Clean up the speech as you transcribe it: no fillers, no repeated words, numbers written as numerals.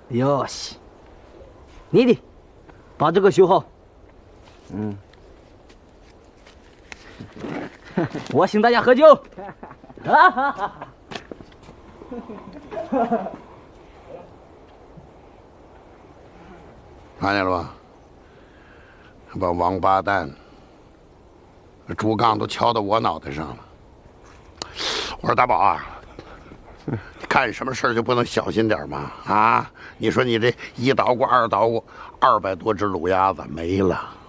哟西，你的，把这个修好。我请大家喝酒。哈哈哈！ 看见了吧？把王八蛋竹杠都敲到我脑袋上了。我说大宝啊，干什么事儿就不能小心点吗？啊，你说你这一捣鼓二捣鼓，200多只卤鸭子没了。